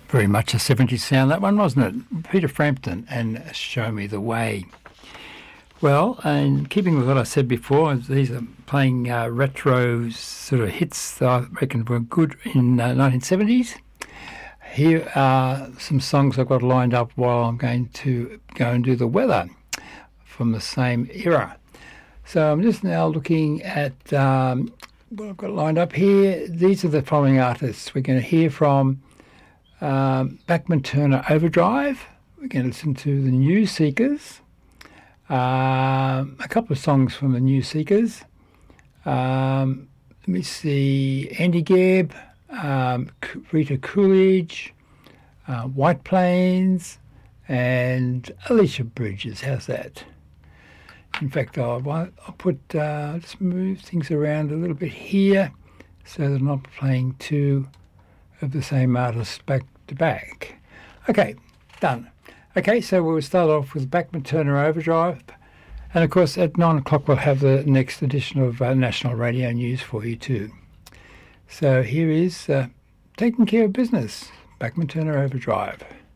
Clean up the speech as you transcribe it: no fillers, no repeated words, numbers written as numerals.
Very much a 70s sound, that one, wasn't it? Peter Frampton and Show Me the Way. Well, and keeping with what I said before, these are playing retro sort of hits that I reckon were good in 1970s. Here are some songs I've got lined up while I'm going to go and do the weather from the same era. So I'm just now looking at what I've got lined up here. These are the following artists. We're going to hear from Bachman Turner Overdrive. We're going to listen to the New Seekers. A couple of songs from the New Seekers. Let me see. Andy Gibb, Rita Coolidge, White Plains, and Alicia Bridges. How's that? In fact, I'll put just move things around a little bit here so that I'm not playing two of the same artists back to back. Okay, done. Okay, so we'll start off with Bachman Turner Overdrive. And of course, at 9 o'clock, we'll have the next edition of National Radio News for you too. So here is Taking Care of Business, Bachman Turner Overdrive.